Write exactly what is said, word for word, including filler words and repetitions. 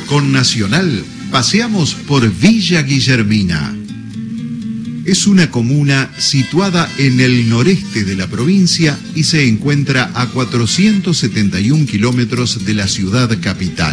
Con Nacional paseamos por Villa Guillermina. Es una comuna situada en el noreste de la provincia y se encuentra a cuatrocientos setenta y un kilómetros de la ciudad capital.